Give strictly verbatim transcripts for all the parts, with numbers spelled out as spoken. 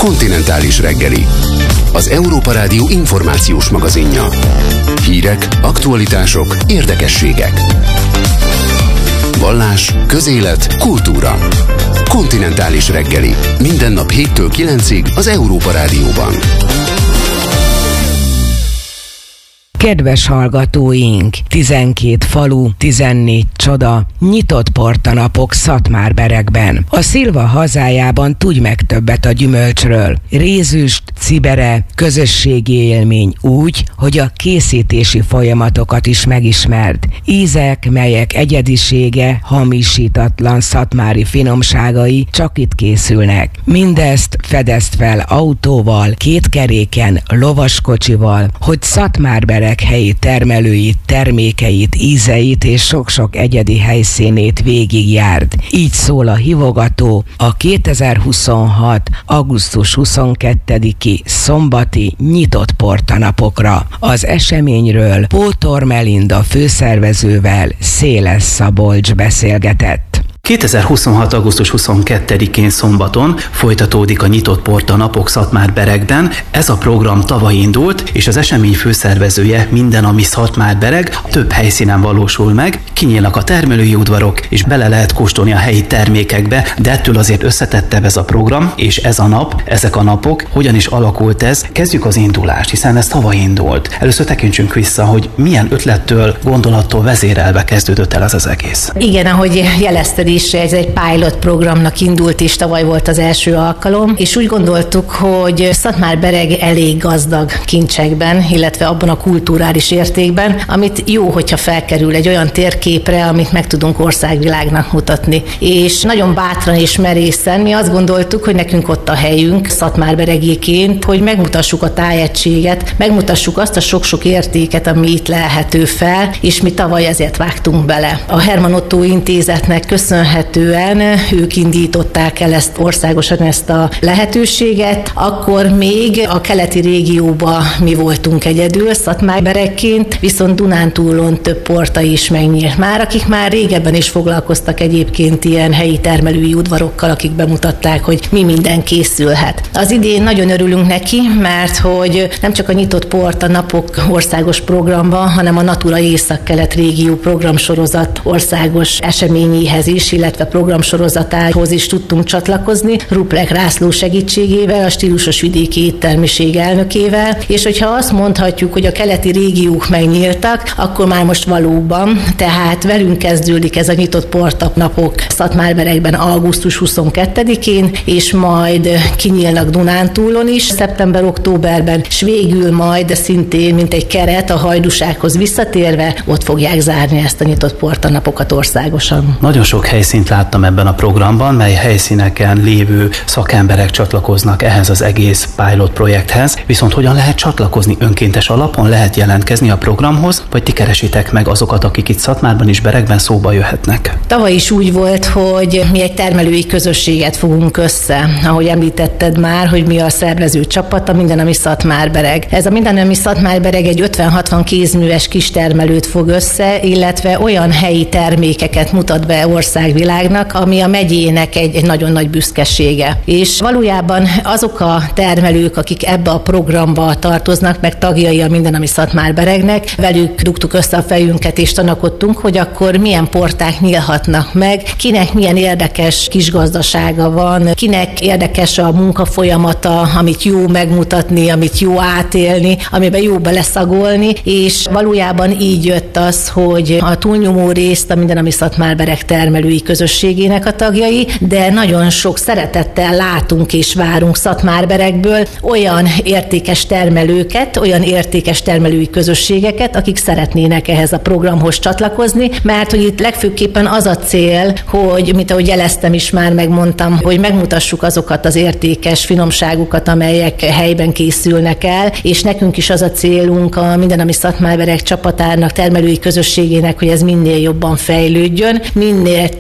Kontinentális reggeli. Az Európa Rádió információs magazinja. Hírek, aktualitások, érdekességek. Vallás, közélet, kultúra. Kontinentális reggeli. Minden nap héttől kilencig az Európa Rádióban. Kedves hallgatóink, tizenkét falu, tizennégy csoda, nyitott portanapok Szatmárberekben. A Szilva hazájában tudj meg többet a gyümölcsről. Rézüst, cibere, közösségi élmény úgy, hogy a készítési folyamatokat is megismerd. Ízek, melyek egyedisége, hamisítatlan szatmári finomságai csak itt készülnek. Mindezt fedezd fel autóval, kétkeréken, lovaskocsival, hogy Szatmárberek helyi termelőit, termékeit, ízeit és sok-sok egyedi helyszínét végigjárd. Így szól a hívogató a kétezer-huszonhat. augusztus huszonkettediki szombati nyitott portanapokra. Az eseményről Pótor Melinda főszervezővel Széles Szabolcs beszélgetett. kétezer-huszonhat. augusztus huszonkettedikén szombaton folytatódik a nyitott portanapok Szatmárberekben. Ez a program tavaly indult, és az esemény főszervezője Minden, ami Szatmárbereg, több helyszínen valósul meg. Kinyílnak a termelői udvarok, és bele lehet kóstolni a helyi termékekbe, de ettől azért összetettebb ez a program, és ez a nap, ezek a napok. Hogyan is alakult ez? Kezdjük az indulást, hiszen ez tavaly indult. Először tekintsünk vissza, hogy milyen ötlettől, gondolattól vezérelve kezdődött el ez az egész. Igen, ahogy jelezted, és ez egy pilot programnak indult, és tavaly volt az első alkalom, és úgy gondoltuk, hogy Szatmárbereg elég gazdag kincsekben, illetve abban a kulturális értékben, amit jó, hogyha felkerül egy olyan térképre, amit meg tudunk országvilágnak mutatni. És nagyon bátran és merészen mi azt gondoltuk, hogy nekünk ott a helyünk szatmárberegéként, hogy megmutassuk a tájegységet, megmutassuk azt a sok-sok értéket, ami itt lelhető fel, és mi tavaly ezért vágtunk bele. A Herman Otto Intézetnek köszönhetően ők indították el ezt országosan, ezt a lehetőséget, akkor még a keleti régióban mi voltunk egyedül, Szatmárberekként, viszont Dunántúlon több porta is megnyílt már, akik már régebben is foglalkoztak egyébként ilyen helyi termelői udvarokkal, akik bemutatták, hogy mi minden készülhet. Az idén nagyon örülünk neki, mert hogy nem csak a nyitott porta napok országos programba, hanem a Natura Észak-Kelet régió programsorozat országos eseményéhez is, illetve programsorozatához is tudtunk csatlakozni, Ruplek László segítségével, a Stílusos Vidéki Éttermiség elnökével, és hogyha azt mondhatjuk, hogy a keleti régiók megnyíltak, akkor már most valóban, tehát velünk kezdődik ez a nyitott portanapok Szatmárberekben augusztus huszonkettedikén, és majd kinyílnak Dunántúlon is szeptember-októberben, és végül majd szintén, mint egy keret a Hajdúsághoz visszatérve, ott fogják zárni ezt a nyitott portanapokat országosan. Nagyon sok helyszínt láttam ebben a programban, mely helyszíneken lévő szakemberek csatlakoznak ehhez az egész pilot projekthez. Viszont hogyan lehet csatlakozni? Önkéntes alapon lehet jelentkezni a programhoz, vagy ti keresitek meg azokat, akik itt Szatmárban és Berekben szóba jöhetnek? Tavaly is úgy volt, hogy mi egy termelői közösséget fogunk össze. Ahogy említetted már, hogy mi a szervező csapat, a Minden, ami Szatmárbereg. Ez a Minden, ami Szatmárbereg egy ötven-hatvan kézműves kistermelőt fog össze, illetve olyan helyi termékeket mutat be országvilágnak, ami a megyének egy, egy nagyon nagy büszkesége. És valójában azok a termelők, akik ebbe a programba tartoznak, meg tagjai a Minden, ami Szatmárberegnek, velük dugtuk össze a fejünket és tanakodtunk, hogy akkor milyen porták nyílhatnak meg, kinek milyen érdekes kis gazdasága van, kinek érdekes a munkafolyamata, amit jó megmutatni, amit jó átélni, amiben jó beleszagolni, és valójában így jött az, hogy a túlnyomó részt a Minden, ami Szatmárbereg termelői közösségének a tagjai, de nagyon sok szeretettel látunk és várunk Szatmárberekből olyan értékes termelőket, olyan értékes termelői közösségeket, akik szeretnének ehhez a programhoz csatlakozni, mert hogy itt legfőképpen az a cél, hogy, mint ahogy jeleztem is már, megmondtam, hogy megmutassuk azokat az értékes finomságokat, amelyek helyben készülnek el, és nekünk is az a célunk a Minden, ami Szatmárbereg csapatának, termelői közösségének, hogy ez minél jobban fejlődjön, minél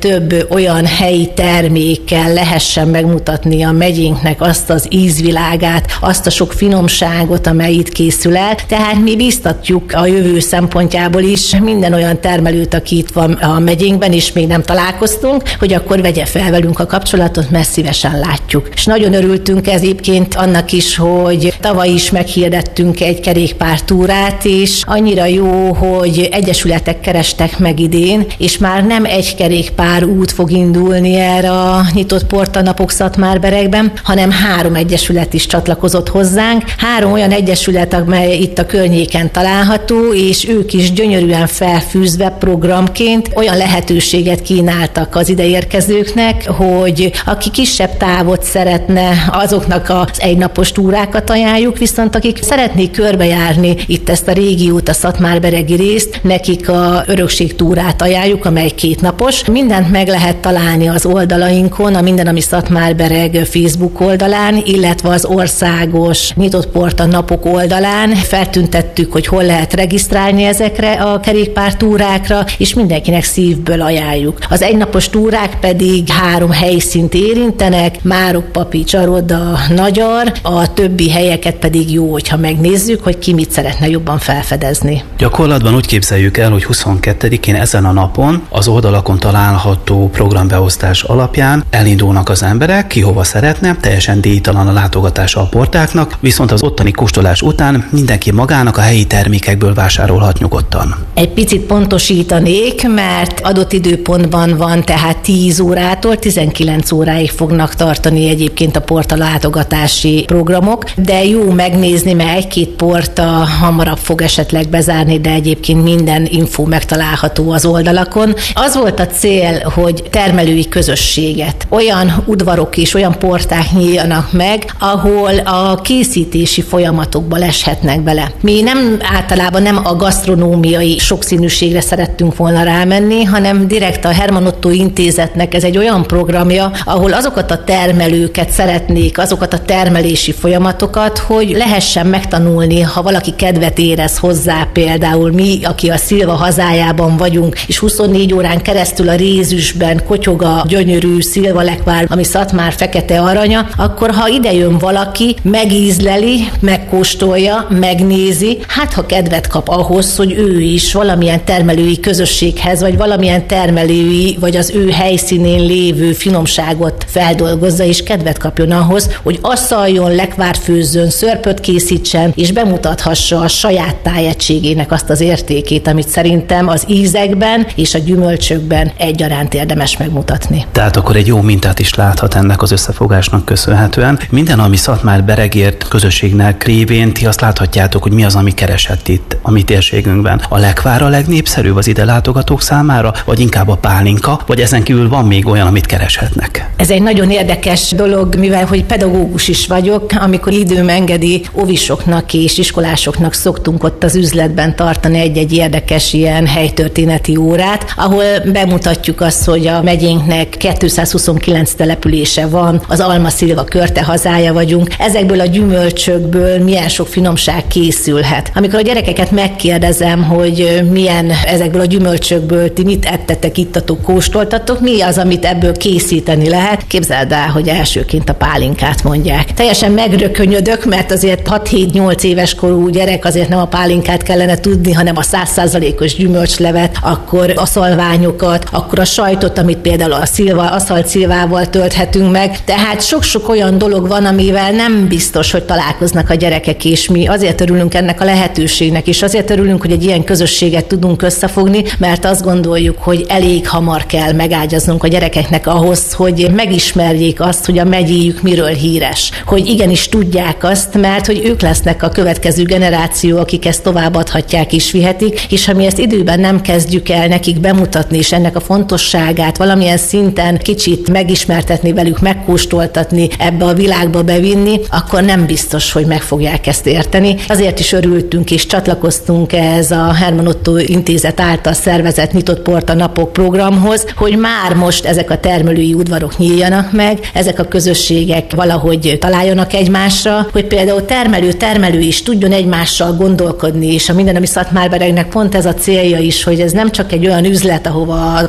több olyan helyi termékkel lehessen megmutatni a megyénknek azt az ízvilágát, azt a sok finomságot, amely itt készül el. Tehát mi biztatjuk a jövő szempontjából is minden olyan termelőt, aki itt van a megyénkben, és még nem találkoztunk, hogy akkor vegye fel velünk a kapcsolatot, mert szívesen látjuk. És nagyon örültünk egyébként annak is, hogy tavaly is meghirdettünk egy kerékpártúrát, és annyira jó, hogy egyesületek kerestek meg idén, és már nem egy kerékpár út fog indulni erre a nyitott portanapok Szatmárberegben, hanem három egyesület is csatlakozott hozzánk. Három olyan egyesület, amely itt a környéken található, és ők is gyönyörűen felfűzve programként olyan lehetőséget kínáltak az ideérkezőknek, hogy aki kisebb távot szeretne, azoknak az egynapos túrákat ajánljuk, viszont akik szeretnék körbejárni itt ezt a régiót, a szatmárberegi részt, nekik a örökségtúrát ajánljuk, amely kétnapos. Mindent meg lehet találni az oldalainkon, a Minden, ami Szatmárbereg Facebook oldalán, illetve az országos nyitott portanapok oldalán feltüntettük, hogy hol lehet regisztrálni ezekre a kerékpártúrákra, és mindenkinek szívből ajánljuk. Az egynapos túrák pedig három helyszínt érintenek, Márokpapi, Csaroda, Nagyar, a többi helyeket pedig jó, hogyha megnézzük, hogy ki mit szeretne jobban felfedezni. Gyakorlatban úgy képzeljük el, hogy huszonkettedikén ezen a napon az oldalakon található programbeosztás alapján elindulnak az emberek, ki hova szeretne, teljesen díjtalan a látogatása a portáknak, viszont az ottani kóstolás után mindenki magának a helyi termékekből vásárolhat nyugodtan. Egy picit pontosítanék, mert adott időpontban van, tehát tíz órától tizenkilenc óráig fognak tartani egyébként a porta látogatási programok, de jó megnézni, mert egy-két porta hamarabb fog esetleg bezárni, de egyébként minden infó megtalálható az oldalakon. Az volt a cél, hogy termelői közösséget, olyan udvarok és olyan porták nyíljanak meg, ahol a készítési folyamatokba leshetnek bele. Mi nem általában nem a gasztronómiai sokszínűségre szerettünk volna rámenni, hanem direkt a Herman Otto Intézetnek ez egy olyan programja, ahol azokat a termelőket szeretnék, azokat a termelési folyamatokat, hogy lehessen megtanulni, ha valaki kedvet érez hozzá, például mi, aki a Szilva hazájában vagyunk, és huszonnégy órán keresztül a rézüsben kotyog a gyönyörű szilvalekvár, ami Szatmár fekete aranya, akkor ha idejön valaki, megízleli, megkóstolja, megnézi, hát ha kedvet kap ahhoz, hogy ő is valamilyen termelői közösséghez, vagy valamilyen termelői, vagy az ő helyszínén lévő finomságot feldolgozza, és kedvet kapjon ahhoz, hogy asszaljon, lekvárfőzzön, szörpöt készítsen, és bemutathassa a saját tájegységének azt az értékét, amit szerintem az ízekben és a gyümölcsökben egyaránt érdemes megmutatni. Tehát akkor egy jó mintát is láthat ennek az összefogásnak köszönhetően. Minden, ami Szatmárberegért közösségnek révén, ti azt láthatjátok, hogy mi az, ami keresett itt a mi térségünkben. A lekvár a legnépszerűbb az ide látogatók számára, vagy inkább a pálinka, vagy ezen kívül van még olyan, amit kereshetnek? Ez egy nagyon érdekes dolog, mivel hogy pedagógus is vagyok, amikor időm engedi, óvisoknak és iskolásoknak szoktunk ott az üzletben tartani egy-egy érdekes ilyen helytörténeti órát, ahol bemutatjuk azt, hogy a megyénknek kétszázhuszonkilenc települése van, az Alma Szilva körte hazája vagyunk, ezekből a gyümölcsökből milyen sok finomság készülhet. Amikor a gyerekeket megkérdezem, hogy milyen ezekből a gyümölcsökből ti mit ettetek, ittatok, kóstoltatok, mi az, amit ebből készíteni lehet, képzeld el, hogy elsőként a pálinkát mondják. Teljesen megrökönyödök, mert azért hat-hét-nyolc éves korú gyerek azért nem a pálinkát kellene tudni, hanem a száz százalékos gyümölcslevet, akkor a szalványokat, akkor a sajtot, amit például a szilva, aszalt szilvával tölthetünk meg. Tehát sok-sok olyan dolog van, amivel nem biztos, hogy találkoznak a gyerekek, és mi azért örülünk ennek a lehetőségnek, és azért örülünk, hogy egy ilyen közösséget tudunk összefogni, mert azt gondoljuk, hogy elég hamar kell megágyaznunk a gyerekeknek ahhoz, hogy megismerjék azt, hogy a megyéjük miről híres. Hogy igenis tudják azt, mert hogy ők lesznek a következő generáció, akik ezt továbbadhatják és vihetik, és ha mi ezt időben nem kezdjük el nekik bemutatni, és ennek a fontosságát valamilyen szinten kicsit megismertetni velük, megkóstoltatni, ebbe a világba bevinni, akkor nem biztos, hogy meg fogják ezt érteni. Azért is örültünk és csatlakoztunk ez a Herman Otto Intézet által szervezett nyitott portanapok programhoz, hogy már most ezek a termelői udvarok nyíljanak meg, ezek a közösségek valahogy találjanak egymásra, hogy például termelő-termelő is tudjon egymással gondolkodni, és a Minden, ami Szatmárberegnek pont ez a célja is, hogy ez nem csak egy olyan üzlet, ahova a polcra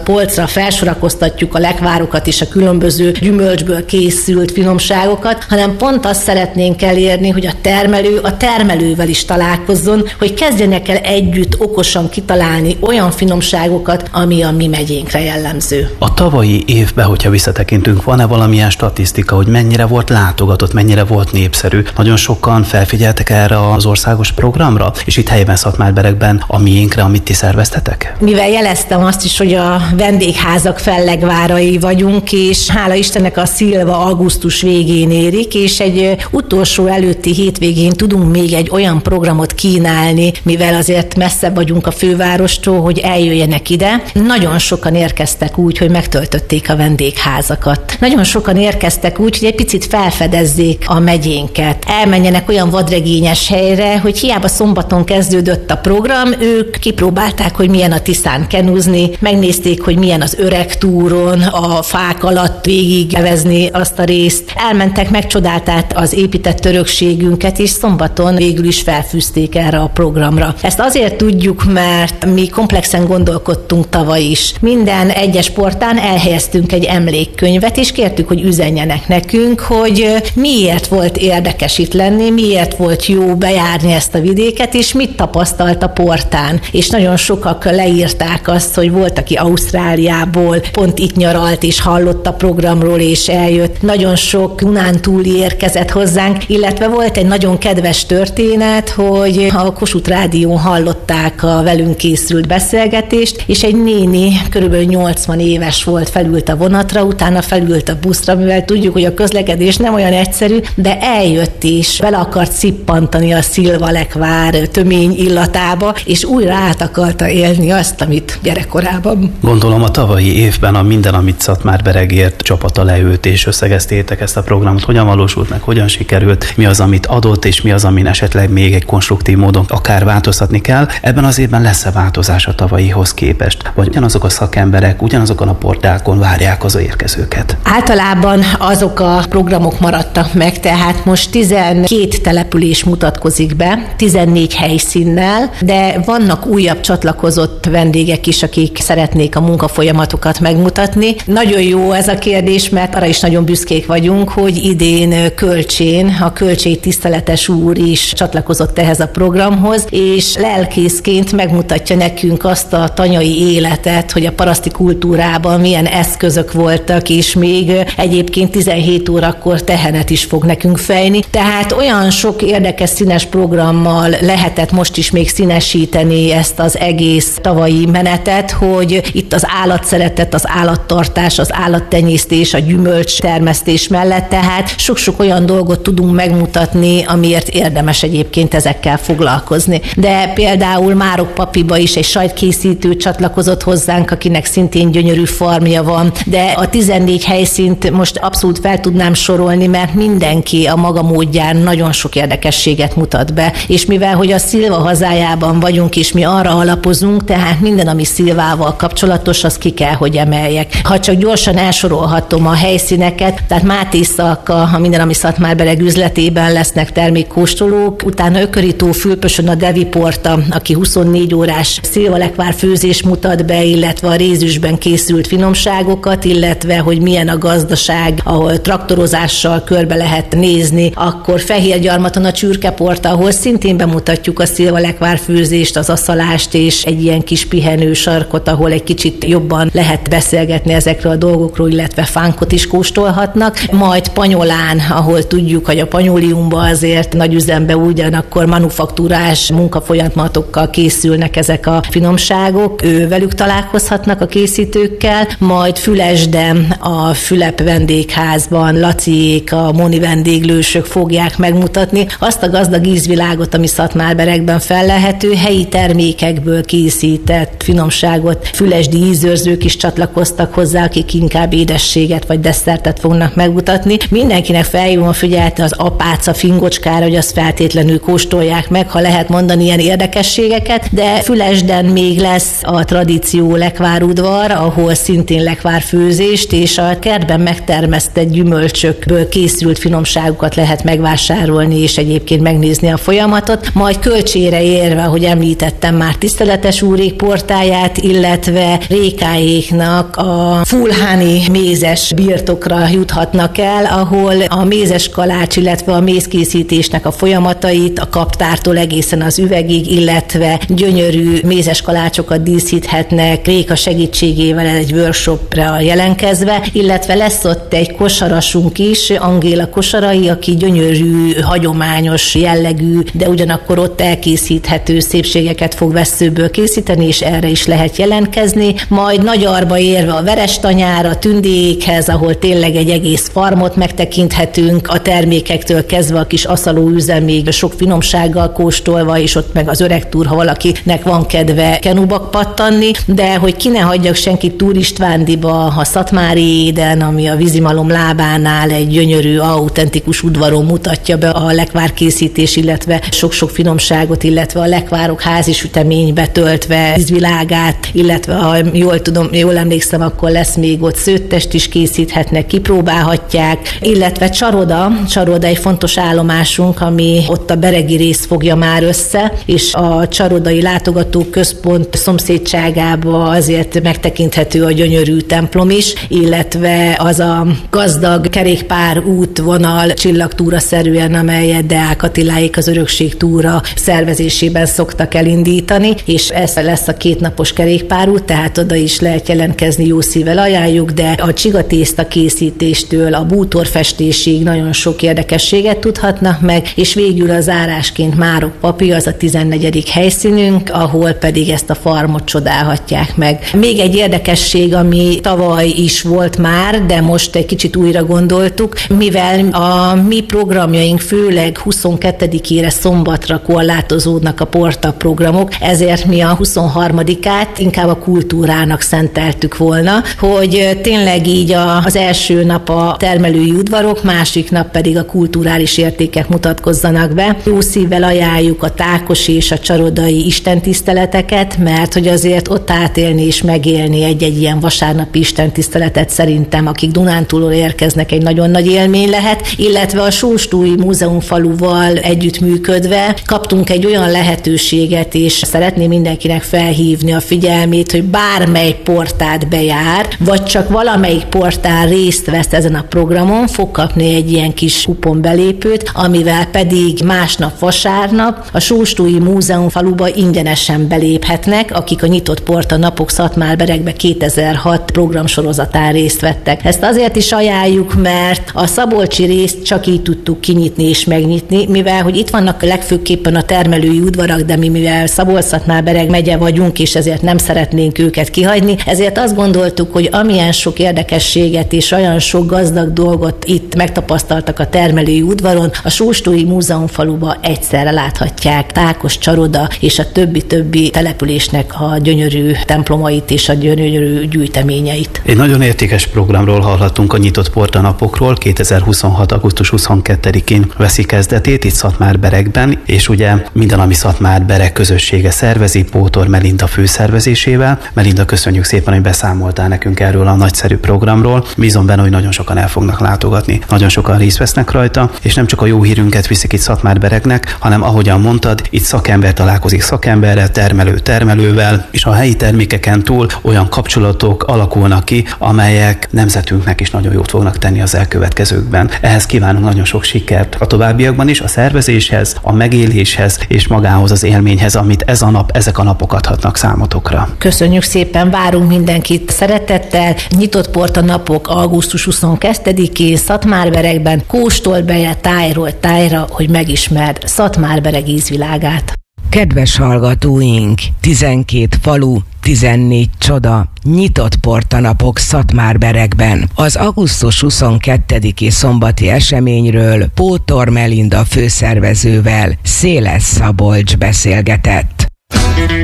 asztalra felsorakoztatjuk a lekvárokat és a különböző gyümölcsből készült finomságokat, hanem pont azt szeretnénk elérni, hogy a termelő a termelővel is találkozzon, hogy kezdjenek el együtt okosan kitalálni olyan finomságokat, ami a mi megyénkre jellemző. A tavalyi évben, hogyha visszatekintünk, van-e valamilyen statisztika, hogy mennyire volt látogatott, mennyire volt népszerű? Nagyon sokan felfigyeltek erre az országos programra, és itt helyben Szatmárberekben a miénkre, amit ti szerveztetek? Mivel jeleztem azt is, hogy a vendégházak fellegvárai vagyunk, és hála Istennek a Szilva augusztus végén érik, és egy utolsó előtti hétvégén tudunk még egy olyan programot kínálni, mivel azért messze vagyunk a fővárostól, hogy eljöjjenek ide. Nagyon sokan érkeztek úgy, hogy megtöltötték a vendégházakat. Nagyon sokan érkeztek úgy, hogy egy picit felfedezzék a megyénket. Elmenjenek olyan vadregényes helyre, hogy hiába szombaton kezdődött a program, ők kipróbálták, hogy milyen a Tiszán kenúzni, megnézték, hogy milyen az öreg túron, a fák alatt végig evezni azt a részt. Elmentek, megcsodálták az épített örökségünket, és szombaton végül is felfűzték erre a programra. Ezt azért tudjuk, mert mi komplexen gondolkodtunk tavaly is. Minden egyes portán elhelyeztünk egy emlékkönyvet, és kértük, hogy üzenjenek nekünk, hogy miért volt érdekes itt lenni, miért volt jó bejárni ezt a vidéket, és mit tapasztalt a portán. És nagyon sokak leírták azt, hogy volt, aki Ausztráliából pont itt nyaralt, és hallott a programról, és eljött. Nagyon sok Dunántúli érkezett hozzánk, illetve volt egy nagyon kedves történet, hogy a Kossuth Rádión hallották a velünk készült beszélgetést, és egy néni, körülbelül nyolcvan éves volt, felült a vonatra, utána felült a buszra, mivel tudjuk, hogy a közlekedés nem olyan egyszerű, de eljött is, vele akart szippantani a szilvalekvár tömény illatába, és újra át akarta élni azt, amit gyerekkorában. Gondolom a tavalyi évben a Minden, amit Szatmárberegért csapata leült és összegeztétek ezt a programot. Hogyan valósult meg, hogyan sikerült, mi az, amit adott, és mi az, amin esetleg még egy konstruktív módon akár változtatni kell. Ebben az évben lesz-e változás a tavalyihoz képest? Vagy ugyanazok a szakemberek, ugyanazokon a portákon várják az érkezőket? Általában azok a programok maradtak meg, tehát most tizenkét település mutatkozik be, tizennégy helyszínnel, de vannak újabb csatlakozott vendégek is, akik szeretnék a munkafolyamatokat megmutatni. Nagyon jó ez a kérdés, mert arra is nagyon büszkék vagyunk, hogy idén Kölcsén a Kölcsény tiszteletes úr is csatlakozott ehhez a programhoz, és lelkészként megmutatja nekünk azt a tanyai életet, hogy a paraszti kultúrában milyen eszközök voltak, és még egyébként tizenhét órakor tehenet is fog nekünk fejni. Tehát olyan sok érdekes színes programmal lehetett most is még színesíteni ezt az egész tavalyi menetet, hogy itt az állatszeretet, az állattartás, az állattenyésztés, a gyümölcs termesztés mellett, tehát sok-sok olyan dolgot tudunk megmutatni, amiért érdemes egyébként ezekkel foglalkozni. De például Márokpapiba is egy sajtkészítő csatlakozott hozzánk, akinek szintén gyönyörű farmja van, de a tizennégy helyszínt most abszolút fel tudnám sorolni, mert mindenki a maga módján nagyon sok érdekességet mutat be, és mivel, hogy a Szilva hazájában vagyunk, és mi arra alapozunk, tehát minden, ami Szilvával kapcsolatos, az ki kell, hogy emeljek. Ha csak gyorsan elsorolhatom a helyszíneket, tehát Mátészak, a Minden, ami Szatmárbereg üzletében lesznek termékkóstolók, utána Ökörító Fülpösön a Devi Porta, aki huszonnégy órás szilvalekvár főzés mutat be, illetve a rézüsben készült finomságokat, illetve hogy milyen a gazdaság, ahol traktorozással körbe lehet nézni, akkor Fehérgyarmaton a Csürkeporta, ahol szintén bemutatjuk a szilvalekvár főzést, az aszalást és egy ilyen kis pihenő sarkot, ahol egy kicsit jobban lehet beszélgetni ezekről a dolgokról, illetve fánkot is kóstolhatnak. Majd Panyolán, ahol tudjuk, hogy a Panyóliumban azért nagy üzembe ugyanakkor manufaktúrás munkafolyamatokkal készülnek ezek a finomságok, ő velük találkozhatnak a készítőkkel, majd Fülesden a Fülep vendégházban Laciék, a Moni vendéglősök fogják megmutatni azt a gazdag ízvilágot, ami Szatmárberegben fellelhető, helyi termékekből készített finomságot. Fülesdi ízőrzők is csatlakoztak hozzá, akik inkább édességet vagy desszertet fognak megmutatni. Mindenkinek felhívom a figyelmet az apáca fingocskára, hogy azt feltétlenül kóstolják meg, ha lehet mondani ilyen érdekességeket, de Fülesden még lesz a tradíció lekvárudvar, ahol szintén lekvárfőzést és a kertben megtermesztett gyümölcsökből készült finomságokat lehet megvásárolni, és egyébként megnézni a folyamatot. Majd Kölcsére érve, ahogy említettem már, tiszteletes úrék portáját, illetve Rékány anyukáéknak a fulháni mézes birtokra juthatnak el, ahol a mézes kalács, illetve a mézkészítésnek a folyamatait a kaptártól egészen az üvegig, illetve gyönyörű mézes kalácsokat díszíthetnek réka segítségével egy workshopra jelenkezve, illetve lesz ott egy kosarasunk is, Angéla Kosarai, aki gyönyörű, hagyományos jellegű, de ugyanakkor ott elkészíthető szépségeket fog vesszőből készíteni, és erre is lehet jelentkezni. Majd Nagyarba érve a Verestanyára, Tündékhez, ahol tényleg egy egész farmot megtekinthetünk, a termékektől kezdve a kis aszaló üzemig, sok finomsággal kóstolva, és ott meg az öreg túr, ha valakinek van kedve kenubak pattanni, de hogy ki ne hagyjak senkit Túr Istvándiba, a Szatmári Éden, ami a vízimalom lábánál egy gyönyörű, autentikus udvaron mutatja be a lekvárkészítés, illetve sok-sok finomságot, illetve a lekvárok házi süteménybe töltve ízvilágát, illetve ha jól tudom, jól emlékszem, akkor lesz még ott szőttest is készíthetnek, kipróbálhatják, illetve Csaroda, Csaroda egy fontos állomásunk, ami ott a beregi rész fogja már össze, és a Csarodai Látogatóközpont szomszédságába azért megtekinthető a gyönyörű templom is, illetve az a gazdag kerékpár útvonal csillagtúra-szerűen, amelyet Deák Attiláék az Örökség túra szervezésében szoktak elindítani, és ez lesz a kétnapos kerékpárút, tehát oda is lehet jelentkezni, jó szívvel ajánljuk, de a csigatészta készítéstől a bútorfestésig nagyon sok érdekességet tudhatnak meg, és végül a zárásként Márok Papi, az a tizennegyedik helyszínünk, ahol pedig ezt a farmot csodálhatják meg. Még egy érdekesség, ami tavaly is volt már, de most egy kicsit újra gondoltuk, mivel a mi programjaink főleg huszonkettedikére szombatra korlátozódnak a porta programok, ezért mi a huszonharmadikát inkább a kultúrának szenteltük volna, hogy tényleg így a, az első nap a termelői udvarok, másik nap pedig a kulturális értékek mutatkozzanak be. Jó szívvel ajánljuk a tákosi és a csarodai istentiszteleteket, mert hogy azért ott átélni és megélni egy-egy ilyen vasárnapi istentiszteletet szerintem, akik Dunántúlról érkeznek, egy nagyon nagy élmény lehet, illetve a Sóstúi Múzeumfaluval együttműködve kaptunk egy olyan lehetőséget, és szeretném mindenkinek felhívni a figyelmét, hogy bármely portát bejár, vagy csak valamelyik portál részt vesz ezen a programon, fog kapni egy ilyen kis kuponbelépőt, amivel pedig másnap vasárnap a Sóstúi Múzeumfaluba ingyenesen beléphetnek, akik a Nyitott Porta Napok Szatmárberekbe kétezer-hat programsorozatán részt vettek. Ezt azért is ajánljuk, mert a szabolcsi részt csak így tudtuk kinyitni és megnyitni, mivel hogy itt vannak legfőképpen a termelői udvarak, de mi mivel Szabolcs-Szatmárbereg megye vagyunk, és ezért nem szeretnénk őket kihagyni, ezért azt gondoltuk, hogy amilyen sok érdekességet és olyan sok gazdag dolgot itt megtapasztaltak a termelői udvaron, a Sóstúi Múzeumfaluba egyszerre láthatják Tákos, Csaroda és a többi-többi településnek a gyönyörű templomait és a gyönyörű gyűjteményeit. Egy nagyon értékes programról hallhattunk, a Nyitott Porta Napokról. kétezer-huszonhat. augusztus huszonkettedikén veszi kezdetét itt Szatmárberekben, és ugye minden, ami Szatmárbereg közössége szervezi, Pótor Melinda főszervezésével. Melinda, köszönjük szépen, hogy beszámoltál nekünk erről a nagyszerű programról. Bízom benne, hogy nagyon sokan el fognak látogatni, nagyon sokan részt vesznek rajta, és nem csak a jó hírünket viszik itt Szatmárbereknek, hanem ahogyan mondtad, itt szakember találkozik szakemberrel, termelő termelővel, és a helyi termékeken túl olyan kapcsolatok alakulnak ki, amelyek nemzetünknek is nagyon jót fognak tenni az elkövetkezőkben. Ehhez kívánunk nagyon sok sikert a továbbiakban is, a szervezéshez, a megéléshez és magához az élményhez, amit ez a nap, ezek a napok adhatnak számotokra. Köszönjük szépen, várunk mindenkit szeretettel. Nyitott Porta Napok augusztus huszonkettedikén Szatmárberekben. Kóstold be tájról tájra, hogy megismerd Szatmárbereg ízvilágát. Kedves hallgatóink, tizenkét falu, tizennégy csoda, Nyitott Porta Napok Szatmárberekben. Az augusztus huszonkettediki szombati eseményről Pótor Melinda főszervezővel Széles Szabolcs beszélgetett.